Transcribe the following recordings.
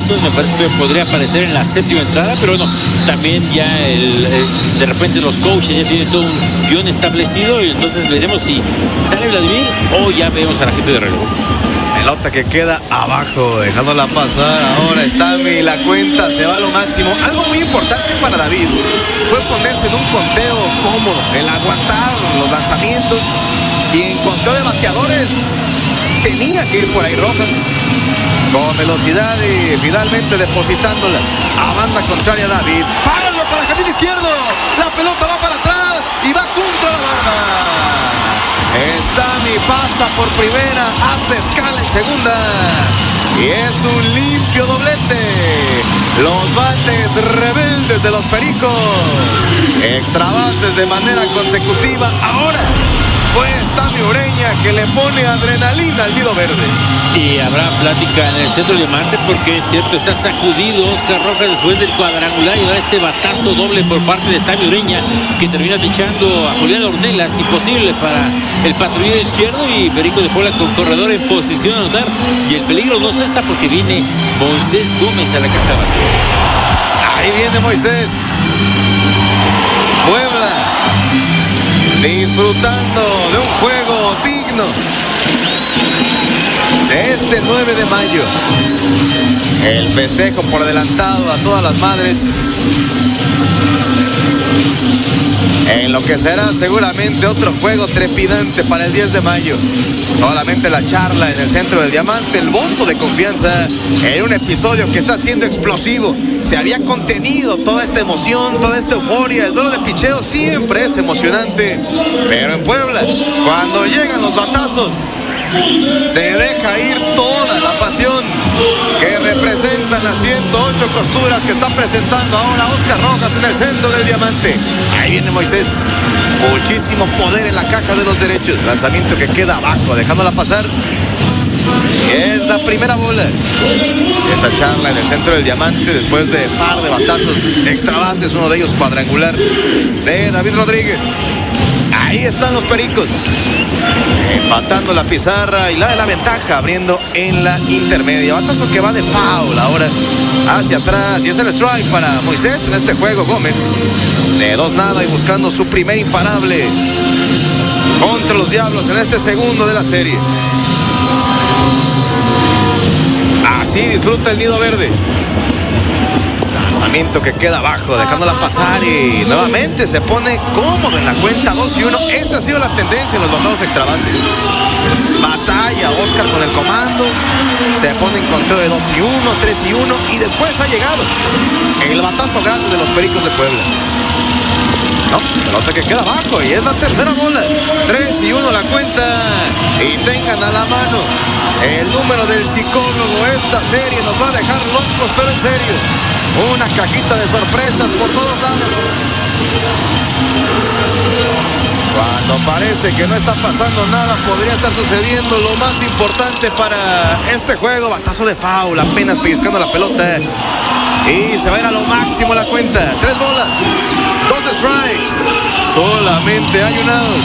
minutos. Me parece que podría aparecer en la séptima entrada, pero bueno, también ya de repente los coaches ya tienen todo un guión establecido y entonces veremos si sale Vladimir o ya vemos a la gente de reloj. Pelota que queda abajo, dejándola pasar. Ahora Stami, la cuenta se va a lo máximo. Algo muy importante para David fue ponerse en un conteo cómodo, el aguantar los lanzamientos, y en conteo de bateadores tenía que ir por ahí Rojas con velocidad y finalmente depositándola a banda contraria. David, páralo para el jardín izquierdo, la pelota va para atrás y va contra la barra. Stami pasa por primera, hace escala en segunda y es un limpio doblete. Los bates rebeldes de los Pericos, extra bases de manera consecutiva. Ahora fue Stami Ureña que le pone adrenalina al nido verde. Y habrá plática en el centro diamante porque es cierto, está sacudido Oscar Rojas después del cuadrangular y da este batazo doble por parte de Stami Ureña, que termina echando a Julián Ornelas, imposible para el patrullero izquierdo, y Perico de Puebla con corredor en posición a anotar. Y el peligro no cesa porque viene Moisés Gómez a la caja de bateo. Ahí viene Moisés. Puebla disfrutando de un juego digno de este 9 de mayo. El festejo por adelantado a todas las madres, en lo que será seguramente otro juego trepidante para el 10 de mayo. Solamente la charla en el centro del diamante, el voto de confianza en un episodio que está siendo explosivo. Se había contenido toda esta emoción, toda esta euforia. El duelo de picheo siempre es emocionante, pero en Puebla, cuando llegan los batazos, se deja ir toda la pasión que representan las 108 costuras que está presentando ahora Oscar Rojas en el centro del diamante. Ahí viene Moisés, muchísimo poder en la caja de los derechos. Lanzamiento que queda abajo, dejándola pasar. Es la primera bola. Esta charla en el centro del diamante después de par de batazos extra bases, uno de ellos cuadrangular de David Rodríguez. Ahí están los Pericos, empatando la pizarra y la de la ventaja, abriendo en la intermedia. Batazo que va de foul ahora hacia atrás y es el strike para Moisés en este juego. Gómez de 2-0 y buscando su primer imparable contra los Diablos en este segundo de la serie. Así disfruta el nido verde. Lanzamiento que queda abajo, dejándola pasar y nuevamente se pone cómodo en la cuenta 2-1. Esta ha sido la tendencia en los batados extra bases. Batalla Oscar con el comando, se pone en conteo de 2-1, 3-1 y después ha llegado el batazo grande de los Pericos de Puebla. No, pelota que queda abajo y es la tercera bola. 3-1 la cuenta y tengan a la mano el número del psicólogo. Esta serie nos va a dejar locos, pero en serio, una cajita de sorpresas por todos lados. Cuando parece que no está pasando nada, podría estar sucediendo lo más importante para este juego. Batazo de foul, apenas pellizcando la pelota y se va a ir a lo máximo la cuenta. 3 bolas, 2 strikes, solamente hay un out.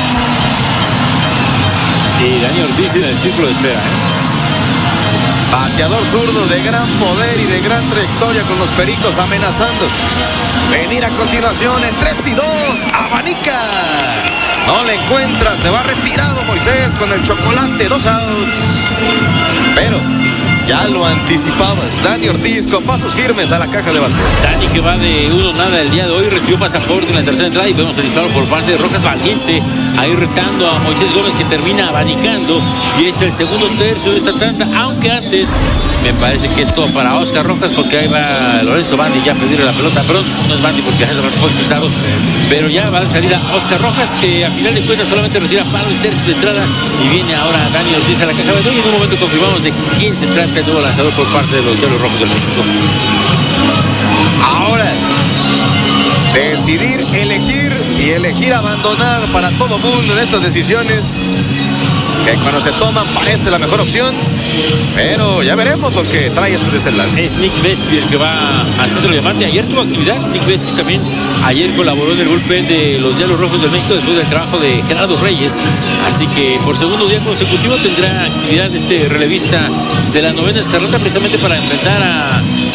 Y Dani Ortiz en el círculo de espera, Bateador zurdo de gran poder y de gran trayectoria con los Pericos, amenazando venir a continuación en 3-2, abanica, no le encuentra, se va retirado Moisés con el chocolate, 2 outs, pero ya lo anticipabas, Dani Ortiz con pasos firmes a la caja de bateo. Dani que va de 1-0 el día de hoy, recibió pasaporte en la tercera entrada y vemos el disparo por parte de Rojas Valiente, ahí retando a Moisés Gómez, que termina abanicando y es el segundo tercio de esta tanda, aunque antes me parece que es todo para Oscar Rojas porque ahí va Lorenzo Bandi ya a pedirle la pelota, perdón, no es Bandi porque hace rato fue expulsado, pero ya va de salida Oscar Rojas, que a final de cuentas solamente retira palo y tercio de entrada y viene ahora Dani Ortiz a la caja de bateo y en un momento confirmamos de quién se trata el nuevo lanzador por parte de los Diablos Rojos del México. Ahora, decidir, elegir abandonar para todo mundo en estas decisiones que cuando se toman parece la mejor opción, pero ya veremos lo que trae este desenlace. Es Nick Vespi el que va al centro de diamante. Ayer tuvo actividad Nick Vespi también. Ayer colaboró en el bullpen de los Diablos Rojos del México después del trabajo de Gerardo Reyes. Así que por segundo día consecutivo tendrá actividad este relevista de la 9ª escarlata, precisamente para enfrentar a